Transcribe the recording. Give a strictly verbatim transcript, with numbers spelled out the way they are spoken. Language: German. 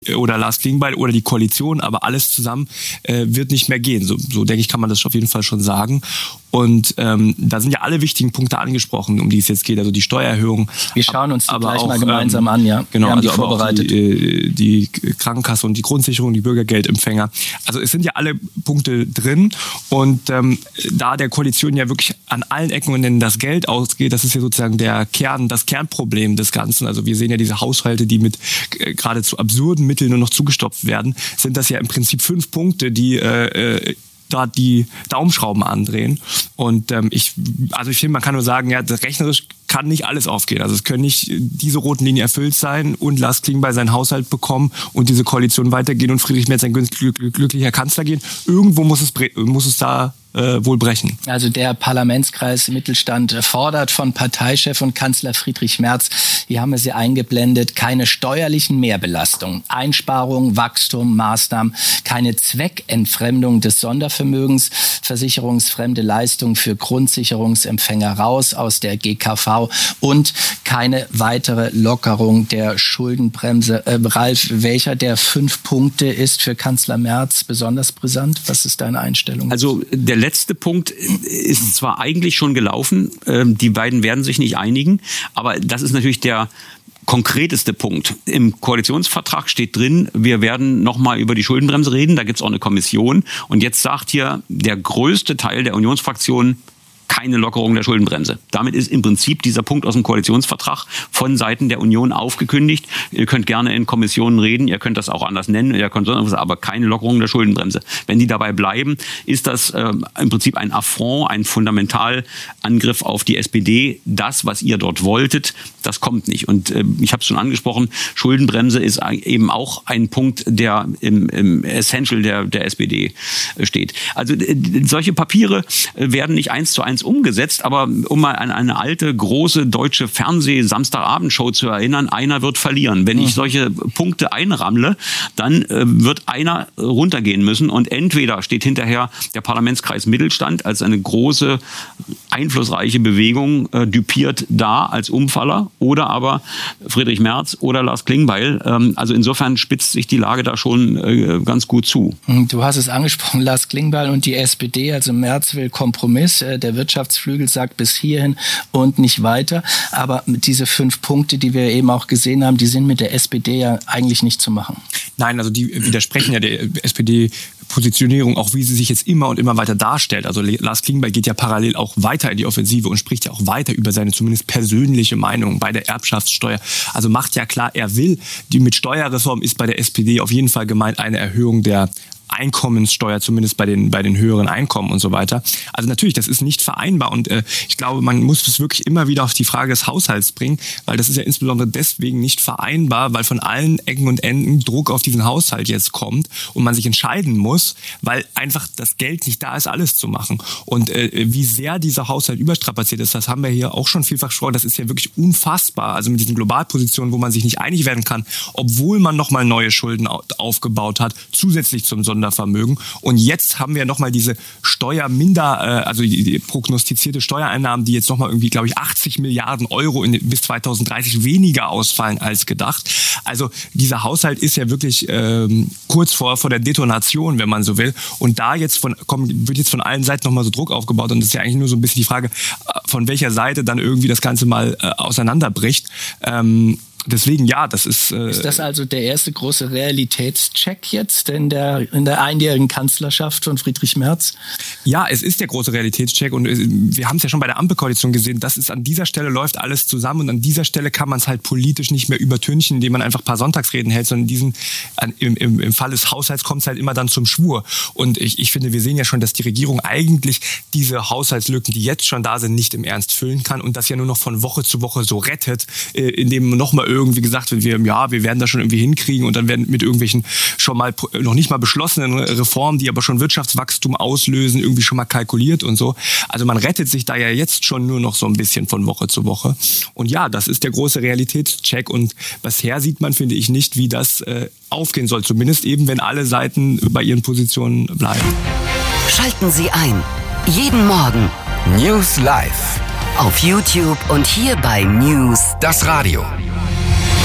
oder Lars Klingbeil oder die Koalition, aber alles zusammen äh, wird nicht mehr gehen. So, so denke ich, kann man das auf jeden Fall schon sagen. Und ähm, da sind ja alle wichtigen Punkte angesprochen, um die es jetzt geht, also die Steuererhöhung. Wir schauen uns die aber gleich auch, mal gemeinsam ähm, an, ja. Genau, Wir haben also die vorbereitet. Auch die, die Krankenkasse und die Grundsicherung, die Bürgergeldempfänger. Also es sind ja alle Punkte drin und ähm, da der Koalition ja wirklich an allen Ecken und Enden das Geld ausgeht, das ist ja sozusagen der Kern, das Kernproblem des Ganzen. Also wir sehen ja diese Haushalte, die mit äh, geradezu absurden Mitteln nur noch zugestopft werden, sind das ja im Prinzip fünf Punkte, die äh, da die Daumenschrauben andrehen. Und ähm, ich, also ich finde, man kann nur sagen, ja, rechnerisch kann nicht alles aufgehen. Also es können nicht diese roten Linien erfüllt sein und Lars Klingbeil seinen Haushalt bekommen und diese Koalition weitergehen und Friedrich Merz ein glücklicher Kanzler gehen. Irgendwo muss es, muss es da äh, wohl brechen. Also der Parlamentskreis Mittelstand fordert von Parteichef und Kanzler Friedrich Merz, hier haben wir sie eingeblendet, keine steuerlichen Mehrbelastungen, Einsparungen, Wachstum, Maßnahmen, keine Zweckentfremdung des Sondervermögens, versicherungsfremde Leistungen für Grundsicherungsempfänger raus aus der G K V und keine weitere Lockerung der Schuldenbremse. Äh, Ralf, welcher der fünf Punkte ist für Kanzler Merz besonders brisant? Was ist deine Einstellung? Also der letzte Punkt ist zwar eigentlich schon gelaufen, die beiden werden sich nicht einigen, aber das ist natürlich der konkreteste Punkt. Im Koalitionsvertrag steht drin, wir werden nochmal über die Schuldenbremse reden, da gibt es auch eine Kommission und jetzt sagt hier der größte Teil der Unionsfraktion, keine Lockerung der Schuldenbremse. Damit ist im Prinzip dieser Punkt aus dem Koalitionsvertrag von Seiten der Union aufgekündigt. Ihr könnt gerne in Kommissionen reden, ihr könnt das auch anders nennen, ihr könnt sonst, aber keine Lockerung der Schuldenbremse. Wenn die dabei bleiben, ist das äh, im Prinzip ein Affront, ein Fundamentalangriff auf die S P D. Das, was ihr dort wolltet, das kommt nicht. Und äh, ich habe es schon angesprochen, Schuldenbremse ist eben auch ein Punkt, der im, im Essential der, der S P D steht. Also äh, solche Papiere äh, werden nicht eins zu eins umgesetzt, aber um mal an eine alte, große deutsche Fernseh-Samstagabendshow zu erinnern, einer wird verlieren. Wenn ich solche Punkte einrammle, dann äh, wird einer runtergehen müssen und entweder steht hinterher der Parlamentskreis Mittelstand als eine große, einflussreiche Bewegung äh, düpiert da als Umfaller oder aber Friedrich Merz oder Lars Klingbeil. Ähm, also insofern spitzt sich die Lage da schon äh, ganz gut zu. Du hast es angesprochen, Lars Klingbeil und die S P D, also Merz will Kompromiss, äh, der Wirtschaftsflügel sagt bis hierhin und nicht weiter. Aber diese fünf Punkte, die wir eben auch gesehen haben, die sind mit der S P D ja eigentlich nicht zu machen. Nein, also die widersprechen ja der S P D Positionierung, auch wie sie sich jetzt immer und immer weiter darstellt. Also Lars Klingbeil geht ja parallel auch weiter in die Offensive und spricht ja auch weiter über seine zumindest persönliche Meinung bei der Erbschaftssteuer. Also macht ja klar, er will, die mit Steuerreform ist bei der S P D auf jeden Fall gemeint eine Erhöhung der Einkommenssteuer, zumindest bei den bei den höheren Einkommen und so weiter. Also natürlich, das ist nicht vereinbar und äh, ich glaube, man muss es wirklich immer wieder auf die Frage des Haushalts bringen, weil das ist ja insbesondere deswegen nicht vereinbar, weil von allen Ecken und Enden Druck auf diesen Haushalt jetzt kommt und man sich entscheiden muss, weil einfach das Geld nicht da ist, alles zu machen. Und äh, wie sehr dieser Haushalt überstrapaziert ist, das haben wir hier auch schon vielfach gesprochen, das ist ja wirklich unfassbar. Also mit diesen Globalpositionen, wo man sich nicht einig werden kann, obwohl man nochmal neue Schulden aufgebaut hat, zusätzlich zum Sondervermögen. Und jetzt haben wir nochmal diese Steuerminder, also die, die prognostizierte Steuereinnahmen, die jetzt nochmal irgendwie, glaube ich, achtzig Milliarden Euro in, bis zweitausenddreißig weniger ausfallen als gedacht. Also dieser Haushalt ist ja wirklich ähm, kurz vor, vor der Detonation, wenn man so will. Und da jetzt von, kommt, wird jetzt von allen Seiten nochmal so Druck aufgebaut. Und das ist ja eigentlich nur so ein bisschen die Frage, von welcher Seite dann irgendwie das Ganze mal äh, auseinanderbricht. Ähm, Deswegen, ja, das ist... Äh ist das also der erste große Realitätscheck jetzt in der, in der einjährigen Kanzlerschaft von Friedrich Merz? Ja, es ist der große Realitätscheck und wir haben es ja schon bei der Ampelkoalition gesehen, dass es an dieser Stelle läuft alles zusammen und an dieser Stelle kann man es halt politisch nicht mehr übertünchen, indem man einfach ein paar Sonntagsreden hält, sondern in diesen, im, im, im Fall des Haushalts kommt es halt immer dann zum Schwur. Und ich, ich finde, wir sehen ja schon, dass die Regierung eigentlich diese Haushaltslücken, die jetzt schon da sind, nicht im Ernst füllen kann und das ja nur noch von Woche zu Woche so rettet, indem nochmal irgendwie gesagt wird, wir, ja, wir werden das schon irgendwie hinkriegen und dann werden mit irgendwelchen schon mal noch nicht mal beschlossenen Reformen, die aber schon Wirtschaftswachstum auslösen, irgendwie schon mal kalkuliert und so. Also man rettet sich da ja jetzt schon nur noch so ein bisschen von Woche zu Woche. Und ja, das ist der große Realitätscheck und bisher sieht man, finde ich, nicht, wie das äh, aufgehen soll. Zumindest eben, wenn alle Seiten bei ihren Positionen bleiben. Schalten Sie ein. Jeden Morgen. News Live. Auf YouTube und hier bei News. Das Radio.